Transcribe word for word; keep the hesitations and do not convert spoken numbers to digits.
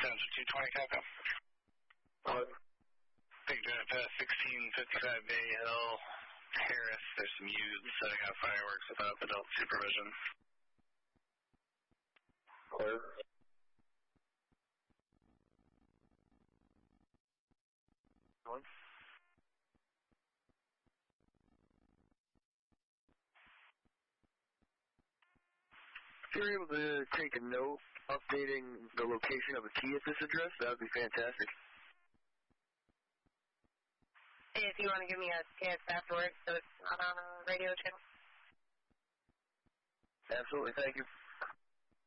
Township two twenty, copy. What? Big Drive, uh, sixteen fifty-five Bay Hill, Harris. There's some youths setting off fireworks without adult supervision. Clear. One. If you're able to take a note updating the location of a key at this address, that would be fantastic. If you want to give me a text afterwards so it's not on a radio channel. Absolutely, thank you.